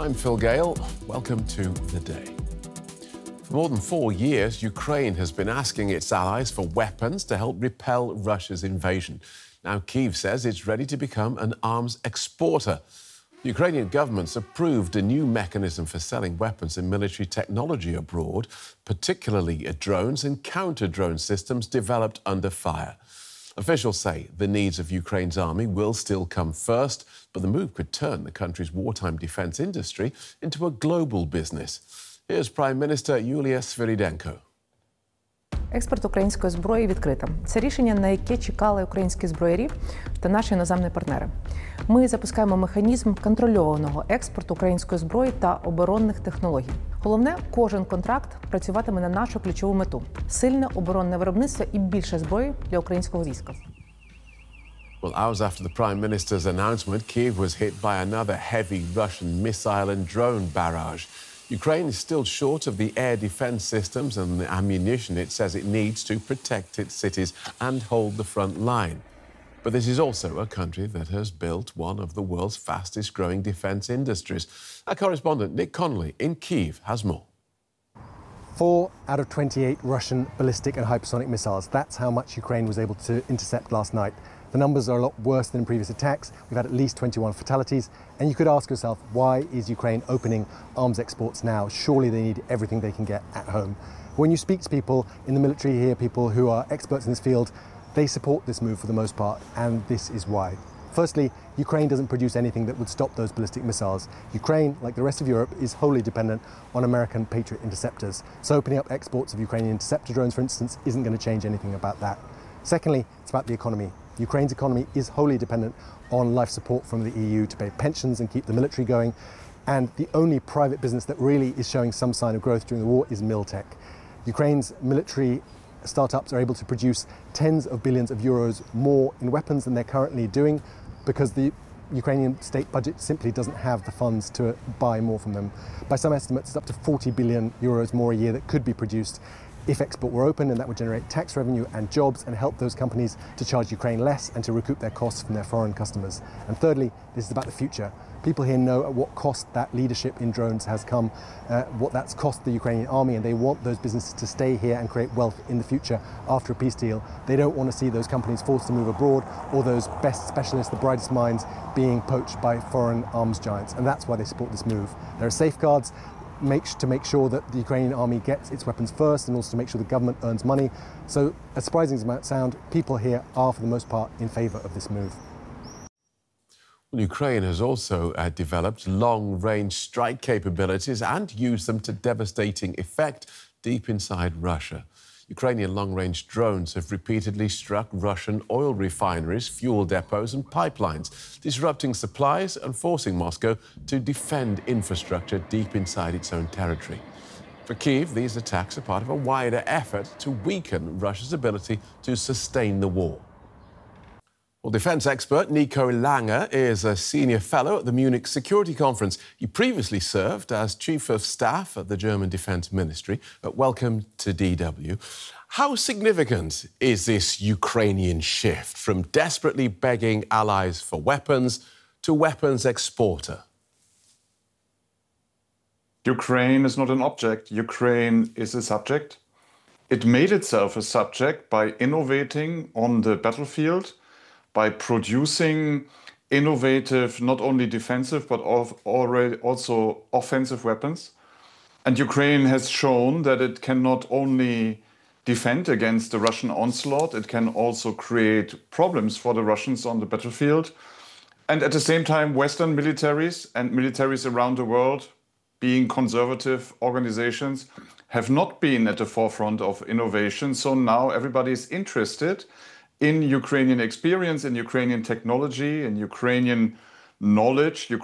I'm Phil Gale. Welcome to The Day. For more than 4 years, Ukraine has been asking its allies for weapons to help repel Russia's invasion. Now, Kyiv says it's ready to become an arms exporter. The Ukrainian government's approved a new mechanism for selling weapons and military technology abroad, particularly drones and counter-drone systems developed under fire. Officials say the needs of Ukraine's army will still come first, but the move could turn the country's wartime defence industry into a global business. Here's Prime Minister Yulia Sviridenko. Експорт української зброї відкрито. Це рішення, на яке чекали українські зброярі та наші іноземні партнери. Ми запускаємо механізм контрольованого експорту української зброї та оборонних технологій. Головне, кожен контракт працюватиме на нашу ключову мету – сильне оборонне виробництво і більше зброї для українського війська. Well, hours after the Prime Minister's announcement, Kyiv was hit by another heavy Russian missile and drone barrage. Ukraine is still short of the air defence systems and the ammunition it says it needs to protect its cities and hold the front line. But this is also a country that has built one of the world's fastest-growing defence industries. Our correspondent Nick Connolly in Kyiv has more. 4 out of 28 Russian ballistic and hypersonic missiles. That's how much Ukraine was able to intercept last night. The numbers are a lot worse than in previous attacks. We've had at least 21 fatalities. And you could ask yourself, why is Ukraine opening arms exports now? Surely they need everything they can get at home. When you speak to people in the military here, people who are experts in this field, they support this move for the most part, and this is why. Firstly, Ukraine doesn't produce anything that would stop those ballistic missiles. Ukraine, like the rest of Europe, is wholly dependent on American Patriot interceptors. So opening up exports of Ukrainian interceptor drones, for instance, isn't going to change anything about that. Secondly, it's about the economy. Ukraine's economy is wholly dependent on life support from the EU to pay pensions and keep the military going. And the only private business that really is showing some sign of growth during the war is Miltech. Ukraine's military startups are able to produce tens of billions of euros more in weapons than they're currently doing because the Ukrainian state budget simply doesn't have the funds to buy more from them. By some estimates, it's up to 40 billion euros more a year that could be produced if export were open, and that would generate tax revenue and jobs and help those companies to charge Ukraine less and to recoup their costs from their foreign customers. And thirdly, this is about the future. People here know at what cost that leadership in drones has come, what that's cost the Ukrainian army, and they want those businesses to stay here and create wealth in the future after a peace deal. They don't want to see those companies forced to move abroad or those best specialists, the brightest minds, being poached by foreign arms giants. And that's why they support this move. There are safeguards to make sure that the Ukrainian army gets its weapons first and also to make sure the government earns money. So, as surprising as it might sound, people here are, for the most part, in favour of this move. Well, Ukraine has also developed long-range strike capabilities and used them to devastating effect deep inside Russia. Ukrainian long-range drones have repeatedly struck Russian oil refineries, fuel depots and pipelines, disrupting supplies and forcing Moscow to defend infrastructure deep inside its own territory. For Kyiv, these attacks are part of a wider effort to weaken Russia's ability to sustain the war. Well, defence expert Nico Lange is a senior fellow at the Munich Security Conference. He previously served as Chief of Staff at the German Defence Ministry. Welcome to DW. How significant is this Ukrainian shift from desperately begging allies for weapons to weapons exporter? Ukraine is not an object. Ukraine is a subject. It made itself a subject by innovating on the battlefield, by producing innovative, not only defensive, but already also offensive weapons. And Ukraine has shown that it can not only defend against the Russian onslaught, it can also create problems for the Russians on the battlefield. And at the same time, Western militaries and militaries around the world, being conservative organizations, have not been at the forefront of innovation. So now everybody is interested in Ukrainian experience, in Ukrainian technology, in Ukrainian knowledge,